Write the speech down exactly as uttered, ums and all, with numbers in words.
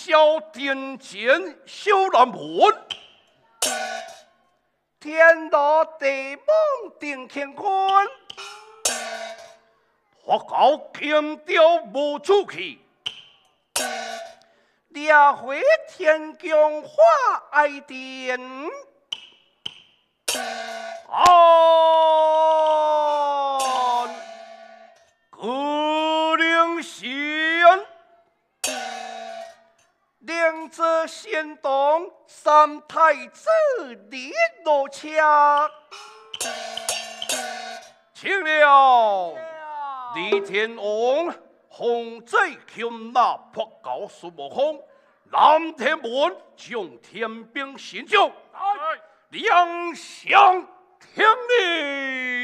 小殿前小南门， 天道地梦定乾坤， 花高剑雕无出去， 俩会天宫花爱殿， 安各领先。 两者先动，三太子立落枪。 请了，李天王洪贼擒拿破高苏无风，南天门将天兵神将，亮相天理。